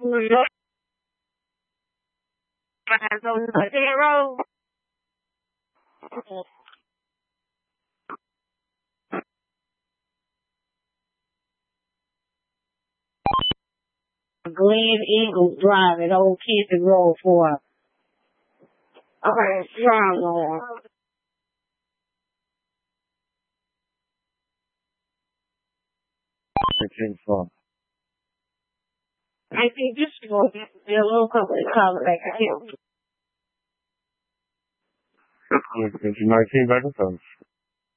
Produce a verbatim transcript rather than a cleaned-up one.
Zero. Glen Eagle Drive at Old Kingston Road for okay, strong Lord. I think this is going to be a little company color like I am. nineteen microphones.